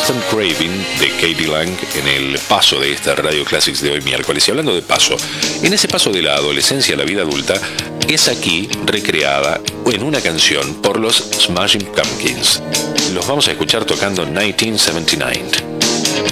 Constant Craving de Katie Lang en el paso de esta Radio Classics de hoy miércoles. Y hablando de paso, en ese paso de la adolescencia a la vida adulta, es aquí recreada en una canción por los Smashing Pumpkins. Los vamos a escuchar tocando 1979.